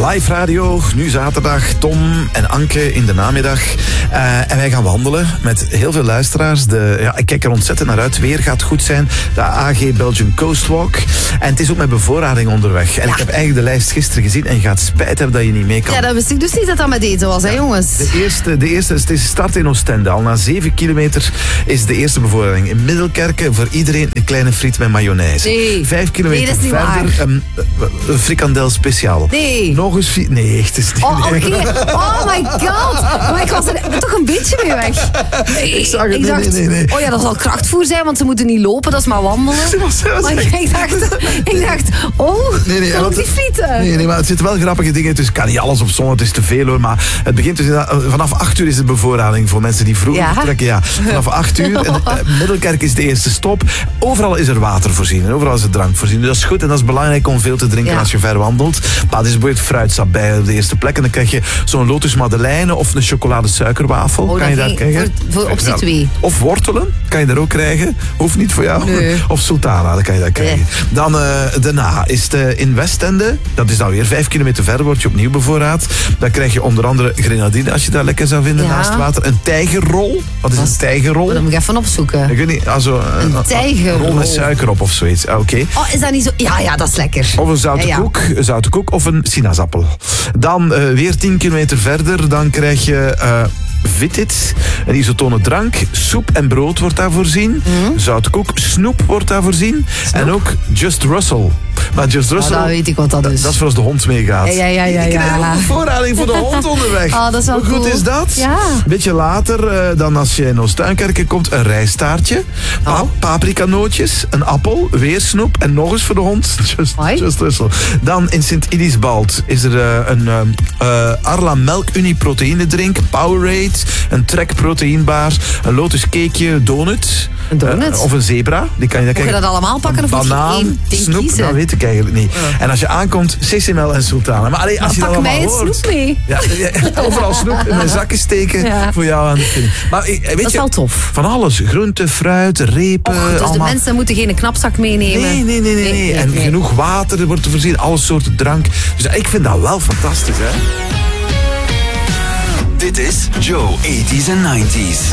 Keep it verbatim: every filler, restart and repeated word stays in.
Live radio, nu zaterdag. Tom en Anke in de namiddag. Uh, en wij gaan wandelen met heel veel luisteraars. De, ja, ik kijk er ontzettend naar uit. Weer gaat goed zijn. De A G Belgian Coast Walk. En het is ook met bevoorrading onderweg. En ja. Ik heb eigenlijk de lijst gisteren gezien en je gaat spijt hebben dat je niet mee kan. Ja, dat wist ik dus niet dat dat met eten was, hè, jongens. De eerste, de eerste het is start in Oostende. Al na zeven kilometer is de eerste bevoorrading. In Middelkerken voor iedereen een kleine friet met mayonaise. Nee. Vijf kilometer nee, dat is niet verder een, een frikandel speciaal. Nee. Nog eens... Nee, echt is niet. Oh, oké. Okay. Oh my god. Maar ik was er toch een beetje mee weg. Ik zag het. Ik nee, dacht, nee, nee, nee. oh ja, dat zal krachtvoer zijn, want ze moeten niet lopen, dat is maar wandelen. Maar ik dacht, ik dacht, oh, nee, nee, komt die frieten. Nee, nee, maar het zitten wel grappige dingen. Dus kan niet alles op zondag, het is te veel hoor. Maar het begint dus vanaf acht uur is het bevoorrading voor mensen die vroeg ja. vertrekken. Ja, vanaf acht uur. En, uh, Middelkerk is de eerste stop. Overal is er water voorzien en overal is er drank voorzien. Dus dat is goed en dat is belangrijk om veel te drinken ja. als je ver wandelt. Maar het is bijvoorbeeld fruitsap bij op de eerste plek. En dan krijg je zo'n Lotus Madeleine of een chocolade-suikerwafel. Oh, kan je daar krijgen? Voor, voor optie twee. Of wortelen, kan je daar ook krijgen. Hoeft niet voor jou. Nee. Of sultana, dat kan je daar krijgen. Nee. Dan uh, daarna is het uh, in Westende. Dat is dan weer vijf kilometer verder, word je opnieuw bevoorraad. Dan krijg je onder andere grenadine, als je dat lekker zou vinden, ja. naast water. Een tijgerrol. Wat is Wat? een tijgerrol? Oh, dat moet ik even opzoeken. Ik weet niet, also, een uh, tijgerrol. Rol met suiker op of zoiets. Ah, Oké. Okay. Oh, is dat niet zo? Ja, ja, dat is lekker. Of een zoute ja, ja. koek, een zoute koek of een sinaasappel. Dan uh, weer tien kilometer verder, dan krijg je... Uh, Vitit, een isotone drank, soep en brood wordt daar voorzien. Mm. Zoute koek, snoep wordt daar voorzien. Snoep. En ook Just Russell. Maar Just Russell, oh, dat weet ik wat dat is. Dat is voor als de hond meegaat. Ja, ja, ja. ja, ik ja. krijg ook een voorrading voor de hond onderweg. Oh, dat is wel Hoe goed cool. is dat? Ja. Een beetje later, uh, dan als je in Oostuinkerken komt, een rijstaartje. Pa- oh. Paprikanootjes, een appel, weer snoep en nog eens voor de hond. Just, Just Russell. Dan in Sint-Idisbald is er uh, een uh, uh, Arla Melk Unie proteïne drink, Powerade, een Trek proteïnbaar, een Lotus cakeje, donut. Een donut? Uh, of een zebra. Die kan je, Moet je dat allemaal pakken of banaan, moet je één ding snoep, kiezen? Dat weet ik eigenlijk niet. Uh. En als je aankomt, sessimel en sultana. Maar allee, als nou, je pak dat mij het hoort, snoep mee. Ja, ja, overal snoep in mijn zakken steken ja. voor jou aan de film. Maar weet dat is je, wel tof. Van alles. Groente, fruit, repen. Och, dus allemaal. de mensen moeten geen knapzak meenemen. Nee, nee, nee. nee, nee. nee en nee. genoeg water wordt er voorzien. Alle soorten drank. Dus ik vind dat wel fantastisch, hè. Dit is Joe, eighties en nineties.